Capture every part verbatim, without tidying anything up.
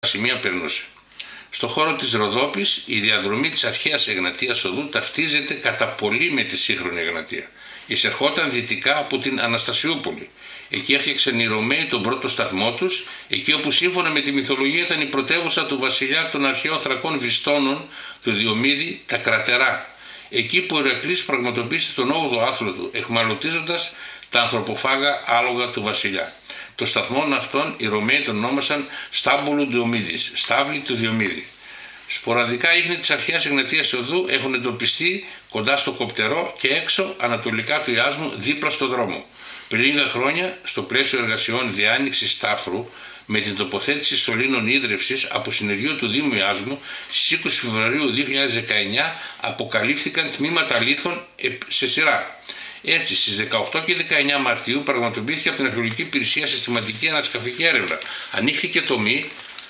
σημεία περνούσε. Στο χώρο της Ροδόπης η διαδρομή της αρχαίας Εγνατίας οδού ταυτίζεται κατά πολύ με τη σύγχρονη Εγνατία. Εισερχόταν δυτικά από την Αναστασιούπολη. Εκεί έφτιαξαν οι Ρωμαίοι τον πρώτο σταθμό τους, εκεί όπου σύμφωνα με τη μυθολογία ήταν η πρωτεύουσα του βασιλιά των αρχαίων Θρακών Βιστώνων, του Διομήδη, τα Κρατερά. Εκεί που ο Ηρακλής πραγματοποίησε τον όγδοο άθλο του, εχμαλωτίζοντας τα ανθρωποφάγα άλογα του βασιλιά. Το σταθμό αυτόν οι Ρωμαίοι τον ονόμασαν Στάμπουλου Διομήδης, στάβλη του Διομήδη. Σποραδικά ίχνη της αρχαίας Εγνατίας οδού έχουν εντοπιστεί κοντά στο Κοπτερό και έξω ανατολικά του Ιάσμου δίπλα στο δρόμο. Πριν λίγα χρόνια, στο πλαίσιο εργασιών διάνοιξης τάφρου, με την τοποθέτηση σωλήνων ίδρευσης από συνεργείο του Δήμου Ιάσμου, στις είκοσι Φεβρουαρίου δύο χιλιάδες δεκαεννιά αποκαλύφθηκαν τμήματα λίθων σε σειρά. Έτσι, στις δεκαοκτώ και δεκαεννιά Μαρτίου πραγματοποιήθηκε από την Αρχαιολογική Υπηρεσία συστηματική ανασκαφική έρευνα. Ανοίχθηκε τομή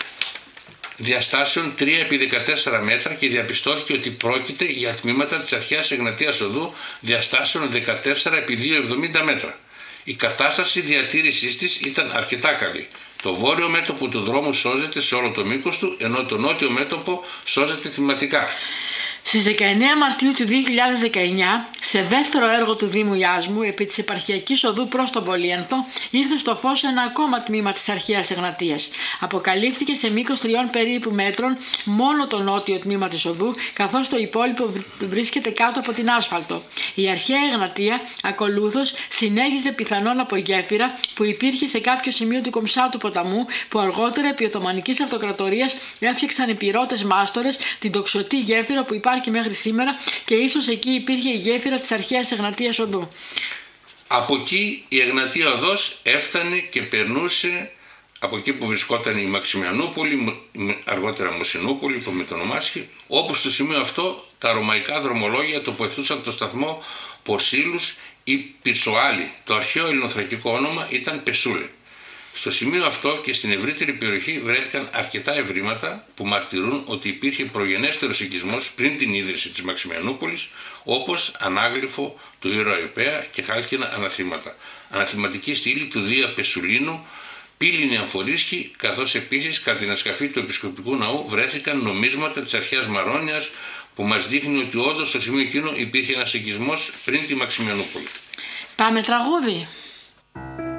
διαστάσεων τρία επί δεκατέσσερα μέτρα και διαπιστώθηκε ότι πρόκειται για τμήματα της αρχαίας Εγνατίας οδού διαστάσεων δεκατέσσερα επί διακόσια εβδομήντα μέτρα. Η κατάσταση διατήρησής της ήταν αρκετά καλή. Το βόρειο μέτωπο του δρόμου σώζεται σε όλο το μήκος του, ενώ το νότιο μέτωπο σώζεται θυματικά. Στις δεκαεννέα Μαρτίου του δύο χιλιάδες δεκαεννιά, σε δεύτερο έργο του Δήμου Ιάσμου, επί της επαρχιακής οδού προς τον Πολύανθο, ήρθε στο φως ένα ακόμα τμήμα της αρχαίας Εγνατίας. Αποκαλύφθηκε σε μήκος τριών περίπου μέτρων μόνο το νότιο τμήμα της οδού, καθώς το υπόλοιπο βρίσκεται κάτω από την άσφαλτο. Η αρχαία Εγνατία, ακολούθως, συνέχιζε πιθανόν από γέφυρα που υπήρχε σε κάποιο σημείο του Κομψάτου ποταμού, που αργότερα επί Οθωμανικής Αυτοκρατορίας έφτιαξαν οι πυρώτες μάστορες την τοξωτή γέφυρα που υπάρχει μέχρι σήμερα και ίσως εκεί υπήρχε η γέφυρα της αρχαίας Εγνατίας οδού. Από εκεί η Εγνατία οδός έφτανε και περνούσε από εκεί που βρισκόταν η Μαξιμιανούπολη, αργότερα Μοσυνούπολη που μετονομάστηκε, όπου στο σημείο αυτό τα ρωμαϊκά δρομολόγια τοποθετούσαν το σταθμό Πορσίλους ή Πυρσοάλη. Το αρχαίο ελληνοθρακικό όνομα ήταν Πεσούλε. Στο σημείο αυτό και στην ευρύτερη περιοχή βρέθηκαν αρκετά ευρήματα που μαρτυρούν ότι υπήρχε προγενέστερος οικισμός πριν την ίδρυση της Μαξιμιανούπολης, όπως ανάγλυφο του ήρωα Ιππέα και χάλκινα αναθήματα. Αναθηματική στήλη του Δία Πεσουλίνου, πύληνη αμφορίσκη, καθώς επίσης κατά την ασκαφή του επισκοπικού ναού βρέθηκαν νομίσματα της αρχαίας Μαρόνιας που μας δείχνει ότι όντως στο σημείο εκείνο υπήρχε ένας οικισμός πριν τη Μαξιμιανούπολη. Πάμε τραγούδι.